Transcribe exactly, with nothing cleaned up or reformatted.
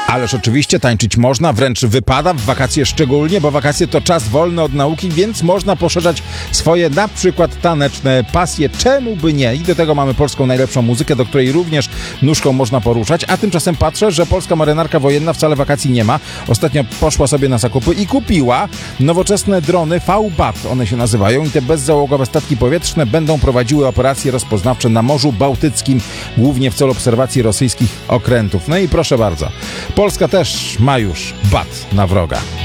Ależ oczywiście tańczyć można, wręcz wypada, w wakacje szczególnie, bo wakacje to czas wolny od nauki, więc można poszerzać swoje na przykład taneczne pasje. Czemu by nie? I do tego mamy polską najlepszą muzykę, do której również nóżką można poruszać, a tymczasem patrzę, że polska marynarka wojenna wcale wakacji nie ma. Ostatnio poszła sobie na zakupy i kupiła nowoczesne drony V BAT, one się nazywają, i te bezzałogowe statki powietrzne będą prowadziły operacje rozpoznawcze na Morzu Bałtyckim, głównie w celu obserwacji rosyjskich okrętów. No i proszę bardzo, Polska też ma już bat na wroga.